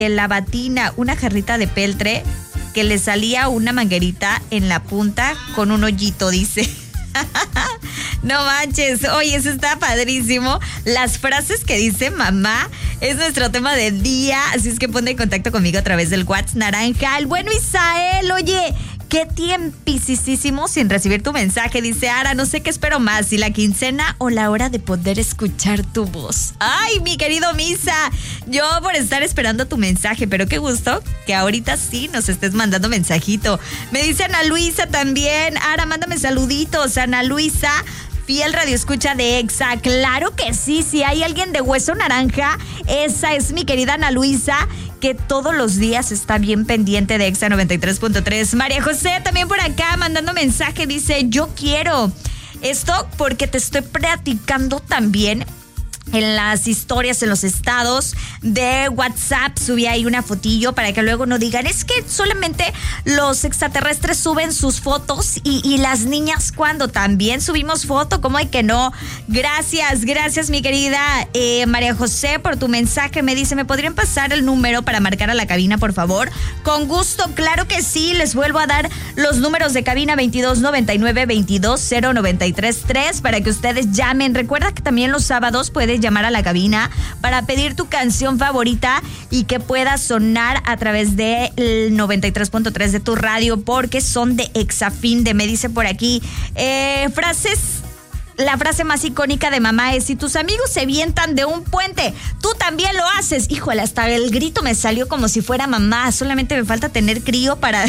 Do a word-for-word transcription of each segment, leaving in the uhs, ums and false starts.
la batina, una jarrita de peltre que le salía una manguerita en la punta con un hoyito, dice. No manches, oye, eso está padrísimo. Las frases que dice mamá es nuestro tema del día, así es que ponte en contacto conmigo a través del WhatsApp naranja. El bueno Isael, oye, qué tiempisísimo sin recibir tu mensaje. Dice Ara, no sé qué espero más, si la quincena o la hora de poder escuchar tu voz. Ay, mi querido Misa, yo por estar esperando tu mensaje, pero qué gusto que ahorita sí nos estés mandando mensajito. Me dice Ana Luisa también. Ara, mándame saluditos. Ana Luisa, fiel radio escucha de Exa. Claro que sí, si hay alguien de hueso naranja, esa es mi querida Ana Luisa, que todos los días está bien pendiente de Exa noventa y tres punto tres. María José también por acá mandando mensaje, dice, yo quiero esto porque te estoy platicando también en las historias, en los estados de WhatsApp, subí ahí una fotillo para que luego no digan, es que solamente los extraterrestres suben sus fotos y, y las niñas cuando también subimos foto, ¿cómo hay que no? Gracias, gracias mi querida eh, María José por tu mensaje. Me dice, ¿me podrían pasar el número para marcar a la cabina, por favor? Con gusto, claro que sí, les vuelvo a dar los números de cabina veintidós noventa y nueve veintidós cero noventa y tres tres para que ustedes llamen. Recuerda que también los sábados puedes llamar a la cabina para pedir tu canción favorita y que pueda sonar a través del noventa y tres punto tres de tu radio, porque son de Exafinde. Me dice por aquí, eh, frases, la frase más icónica de mamá es, si tus amigos se avientan de un puente, tú también lo haces. Híjole, hasta el grito me salió como si fuera mamá, solamente me falta tener crío para...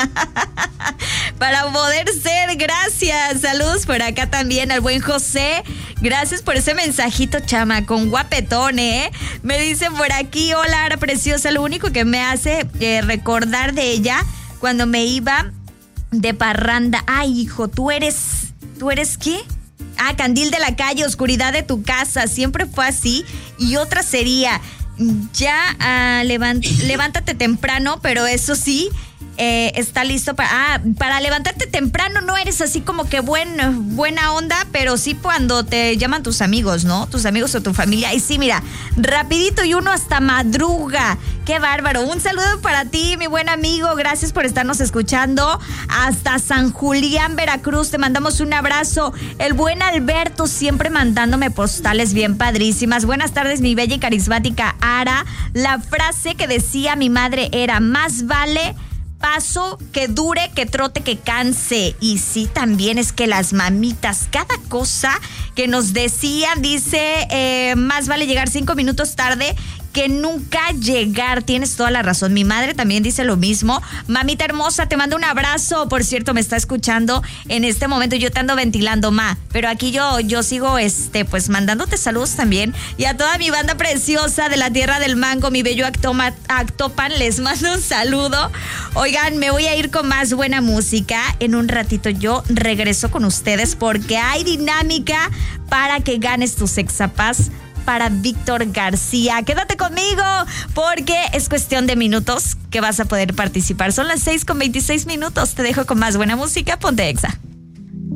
para poder ser. Gracias, saludos por acá también al buen José, gracias por ese mensajito, chama, con guapetón, ¿eh? Me dicen por aquí, hola Ara preciosa, lo único que me hace eh, recordar de ella cuando me iba de parranda. Ay, hijo, tú eres, ¿tú eres qué? Ah, candil de la calle, oscuridad de tu casa, siempre fue así. Y otra sería, ya uh, levant, levántate temprano, pero eso sí, Eh, está listo para... Ah, para levantarte temprano no eres así como que buen, buena onda, pero sí cuando te llaman tus amigos, ¿no? Tus amigos o tu familia. Y sí, mira, rapidito y uno hasta madruga. ¡Qué bárbaro! Un saludo para ti, mi buen amigo. Gracias por estarnos escuchando. Hasta San Julián, Veracruz, te mandamos un abrazo. El buen Alberto siempre mandándome postales bien padrísimas. Buenas tardes, mi bella y carismática Ara. La frase que decía mi madre era, más vale paso que dure que trote que canse. Y sí, también es que las mamitas, cada cosa que nos decían, dice, eh, más vale llegar cinco minutos tarde que nunca llegar. Tienes toda la razón. Mi madre también dice lo mismo. Mamita hermosa, te mando un abrazo. Por cierto, me está escuchando en este momento. Yo te ando ventilando, ma, pero aquí yo, yo sigo este, pues mandándote saludos también. Y a toda mi banda preciosa de la Tierra del Mango, mi bello Actoma, Actopan, les mando un saludo. Oigan, me voy a ir con más buena música. En un ratito yo regreso con ustedes porque hay dinámica para que ganes tus Sexapaz para Víctor García. Quédate conmigo porque es cuestión de minutos que vas a poder participar. Son las seis con veintiséis minutos. Te dejo con más buena música. Ponte Exa.